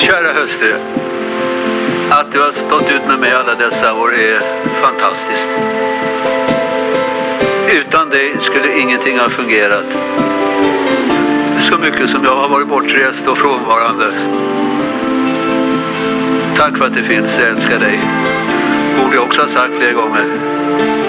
Kära hustru, att du har stått ut med mig alla dessa år är fantastiskt. Utan dig skulle ingenting ha fungerat. Så mycket som jag har varit bortrest och frånvarande. Tack för att det finns, jag älskar dig. Borde jag också ha sagt flera gånger.